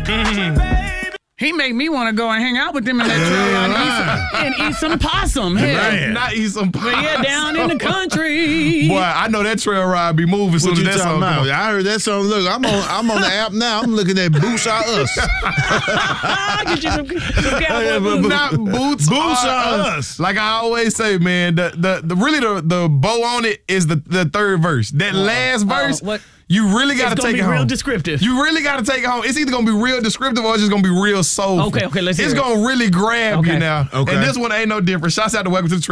He made me want to go and hang out with them in that trail and eat some possum. Man. Not eat some possum. But yeah, down in the country. Boy, I know that trail ride be moving. What you that talking song about? I heard that song. Look, I'm on the app now. I'm looking at Boots Are Us. Get you some cowboy boots. Not Boots Are Us. Like I always say, man, the bow on it is the third verse. That last verse. What? You really got to take it home. It's going to be real descriptive. You really got to take it home. It's either going to be real descriptive or it's just going to be real soulful. Okay, let's hear it. It's going to really grab you now. Okay. And this one ain't no different. Shouts out to Welcome to the Trail.